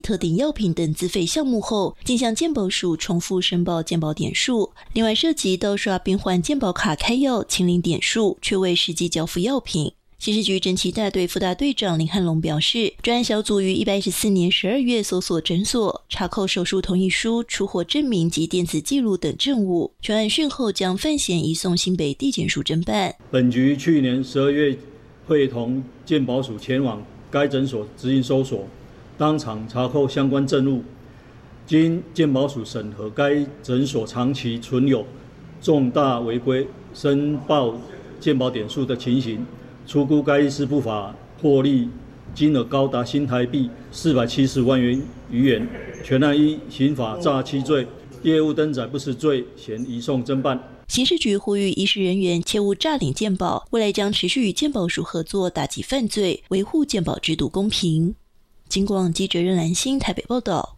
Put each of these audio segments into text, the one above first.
特定药品等自费项目后，竟向健保署重复申报健保点数。另外涉及盗刷变换健保卡开药、清零点数，却未实际交付药品。刑事局侦缉大队副大队长林汉龙表示，专案小组于114年12月搜索诊所，查扣手术同意书、出货证明及电子记录等证物。专案讯后将犯嫌移送新北地检署侦办。 本局去年12月会同健保署前往该诊所执行搜索，当场查扣相关证物。经健保署审核，该诊所长期存有重大违规申报健保点数的情形。初估该医师不法获利金额高达新台币470万元余元，全案依刑法诈欺罪、业务登载不实罪嫌移送侦办。 刑事局呼吁医事人员切勿诈领健保，未来将持续与健保署合作，打击犯罪，维护健保制度公平。警广记者任兰心台北报道。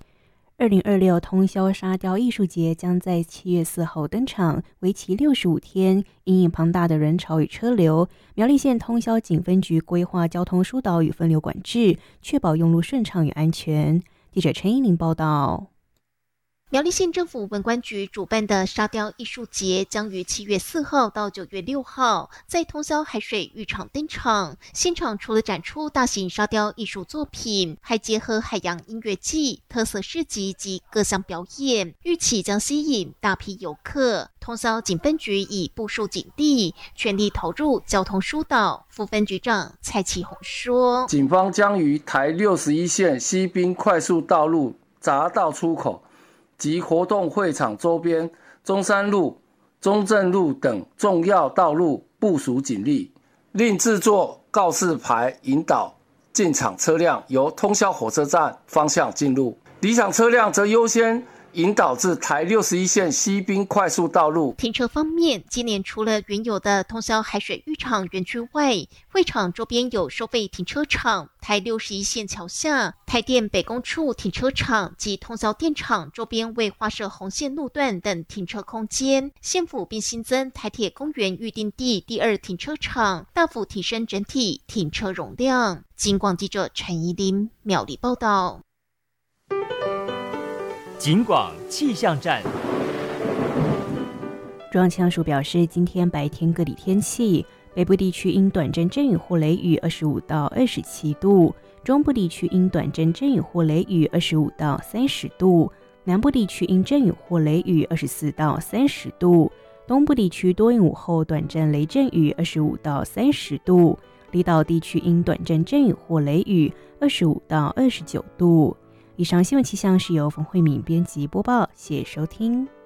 2026通宵沙雕艺术节将在7月4号登场，为期65天。因应庞大的人潮与车流，苗栗县通宵警分局规划交通疏导与分流管制，确保用路顺畅与安全。记者陈依玲报道。 苗栗县政府文管局主办的沙雕艺术节将于7月4号到9月6号在通霄海水浴场登场。现场除了展出大型沙雕艺术作品，还结合海洋音乐季、特色市集及各项表演，预期将吸引大批游客。通霄警分局已部署警力，全力投入交通疏导。副分局长蔡启宏说， 警方将于台61线西滨快速道路匝道出口及活动会场周边、中山路、中正路等重要道路部署警力，另制作告示牌引导进场车辆由通霄火车站方向进入，离场车辆则优先引导至台61线西滨快速道路。 停车方面，今年除了原有的通霄海水浴场园区外，会场周边有收费停车场、台61线桥下、台电北工处停车场及通霄电厂周边未划设红线路段等停车空间。县府并新增台铁公园预定地第2停车场，大幅提升整体停车容量。警广记者陈怡琳苗栗报道。 警广气象站。 中央气象署表示，今天白天各地天气，北部地区因短阵阵雨或雷雨25到27度，中部地区因短阵阵雨或雷雨25到30度，南部地区因阵雨或雷雨24到30度，东部地区多云午后短暂雷阵雨25到30度，离岛地区因短暂阵雨或雷雨25到29度。以上新闻气象是由冯慧敏编辑播报，谢谢收听。